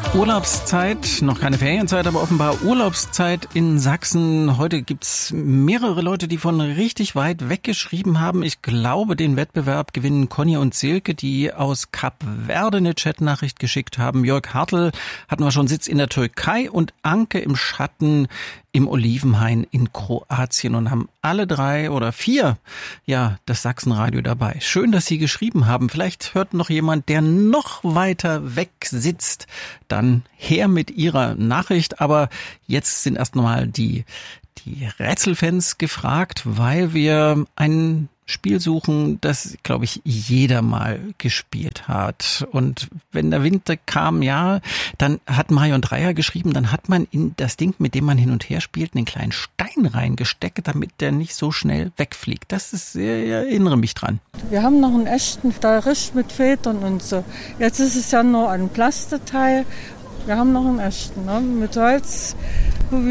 Urlaubszeit, noch keine Ferienzeit, aber offenbar Urlaubszeit in Sachsen. Heute gibt's mehrere Leute, die von richtig weit weg geschrieben haben. Ich glaube, den Wettbewerb gewinnen Conny und Silke, die aus Kap Verde eine Chatnachricht geschickt haben. Jörg Hartl hatten wir schon, Sitz in der Türkei, und Anke im Schatten im Olivenhain in Kroatien, und haben alle 3 oder 4 das Sachsenradio dabei. Schön, dass Sie geschrieben haben. Vielleicht hört noch jemand, der noch weiter weg sitzt. Dann her mit Ihrer Nachricht. Aber jetzt sind erst nochmal die Rätselfans gefragt, weil wir ein Spiel suchen, das, glaube ich, jeder mal gespielt hat. Und wenn der Winter kam, dann hat Marion Dreier geschrieben, dann hat man in das Ding, mit dem man hin und her spielt, einen kleinen Stein reingesteckt, damit der nicht so schnell wegfliegt. Das ist, ich erinnere mich dran. Wir haben noch einen echten, da richtig mit Federn und so. Jetzt ist es ja nur ein Plasteteil. Wir haben noch einen echten, ne? Mit Holz, wo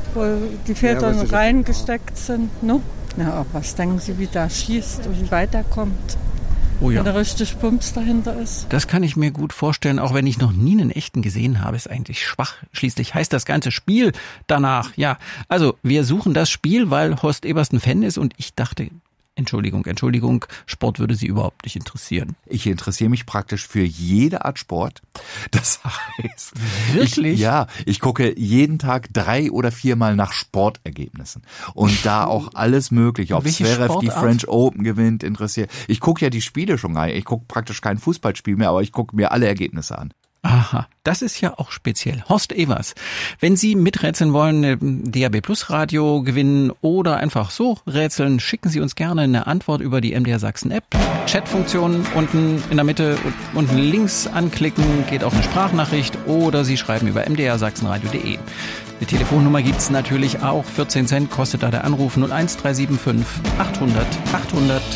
die Federn reingesteckt sind. Ne? Ja, aber was denken Sie, wie der schießt und wie weit er kommt? Oh ja. Wenn da richtig Bums dahinter ist. Das kann ich mir gut vorstellen, auch wenn ich noch nie einen echten gesehen habe. Ist eigentlich schwach. Schließlich heißt das ganze Spiel danach. Ja, also wir suchen das Spiel, weil Horst Eberst ein Fan ist, und ich dachte, Entschuldigung, Sport würde Sie überhaupt nicht interessieren. Ich interessiere mich praktisch für jede Art Sport. Das heißt, wirklich? Ich gucke jeden Tag 3 oder 4 Mal nach Sportergebnissen. Und da auch alles mögliche. Ob Zverev die French Open gewinnt, interessiert. Ich gucke ja die Spiele schon gar nicht. Ich gucke praktisch kein Fußballspiel mehr, aber ich gucke mir alle Ergebnisse an. Aha, das ist ja auch speziell. Horst Evers, wenn Sie miträtseln wollen, DAB Plus Radio gewinnen oder einfach so rätseln, schicken Sie uns gerne eine Antwort über die MDR Sachsen App. Chatfunktion unten in der Mitte, unten links anklicken, geht auf eine Sprachnachricht, oder Sie schreiben über mdrsachsenradio.de. Die Telefonnummer gibt's natürlich auch. 14 Cent kostet da der Anruf. 01375 800 800.